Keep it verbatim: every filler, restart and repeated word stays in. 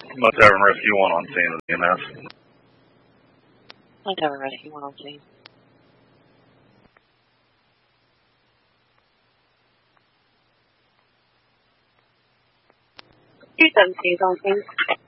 Must have a rescue one on scene with E M S. Must have a rescue one on scene. two seventeen on scene.